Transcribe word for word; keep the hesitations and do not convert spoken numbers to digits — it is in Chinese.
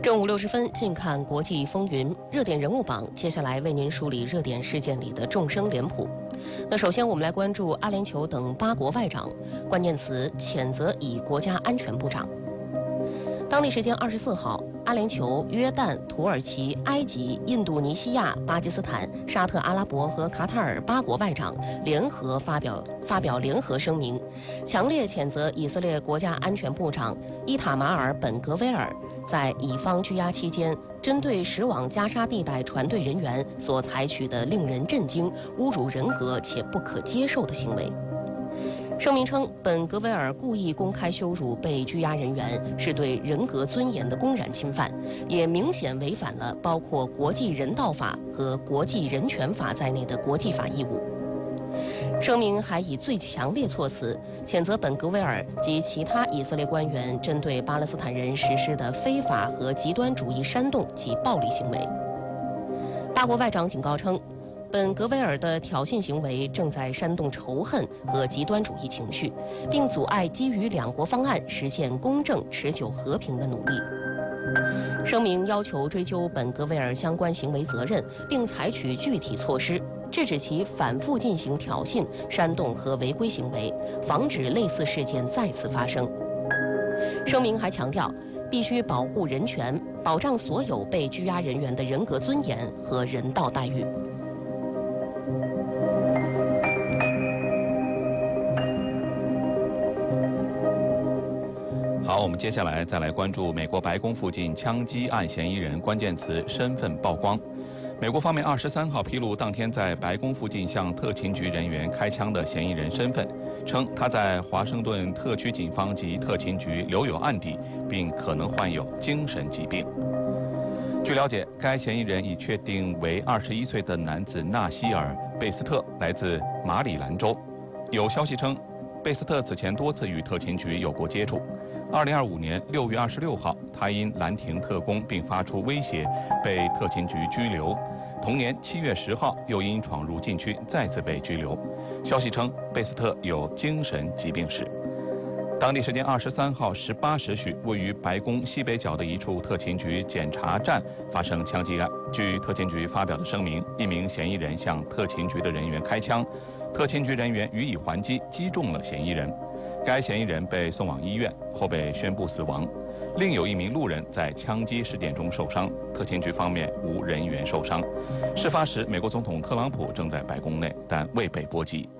正午六十分，近看国际风云，热点人物榜。接下来为您梳理热点事件里的众生脸谱。那首先，我们来关注阿联酋等八国外长，关键词谴责以国家安全部长。当地时间二十四号，阿联酋、约旦、土耳其、埃及、印度尼西亚、巴基斯坦、沙特阿拉伯和卡塔尔八国外长联合发表发表联合声明，强烈谴责以色列国家安全部长伊塔马尔·本·格维尔在以方拘押期间，针对驶往加沙地带船队人员所采取的令人震惊、侮辱人格且不可接受的行为。声明称，本格维尔故意公开羞辱被拘押人员，是对人格尊严的公然侵犯，也明显违反了包括国际人道法和国际人权法在内的国际法义务。声明还以最强烈措辞谴责本格维尔及其他以色列官员针对巴勒斯坦人实施的非法和极端主义煽动及暴力行为。八国外长警告称，本格维尔的挑衅行为正在煽动仇恨和极端主义情绪，并阻碍基于两国方案实现公正、持久和平的努力。声明要求追究本格维尔相关行为责任，并采取具体措施，制止其反复进行挑衅、煽动和违规行为，防止类似事件再次发生。声明还强调，必须保护人权，保障所有被拘押人员的人格尊严和人道待遇。 好，我们接下来再来关注美国白宫附近枪击案嫌疑人，关键词身份曝光。美国方面二十三号披露当天在白宫附近向特勤局人员开枪的嫌疑人身份，称他在华盛顿特区警方及特勤局留有案底，并可能患有精神疾病。据了解，该嫌疑人已确定为二十一岁的男子纳西尔·贝斯特，来自马里兰州。有消息称，贝斯特此前多次与特勤局有过接触。二零二五年六月二十六号，他因拦停特工并发出威胁，被特勤局拘留。同年七月十号，又因闯入禁区再次被拘留。消息称，贝斯特有精神疾病史。当地时间二十三号十八时许，位于白宫西北角的一处特勤局检查站发生枪击案。据特勤局发表的声明，一名嫌疑人向特勤局的人员开枪，特勤局人员予以还击，击中了嫌疑人。该嫌疑人被送往医院后被宣布死亡。另有一名路人在枪击事件中受伤，特勤局方面无人员受伤。事发时，美国总统特朗普正在白宫内，但未被波及。